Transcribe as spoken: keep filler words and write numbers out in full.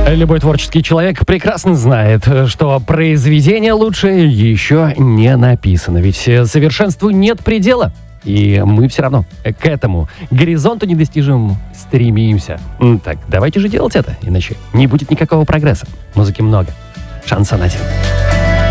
Любой творческий человек прекрасно знает, что произведение лучше еще не написано. Ведь совершенству нет предела. И мы все равно к этому горизонту недостижимому стремимся. Так, давайте же делать это, иначе не будет никакого прогресса. Музыки много. Шансон один.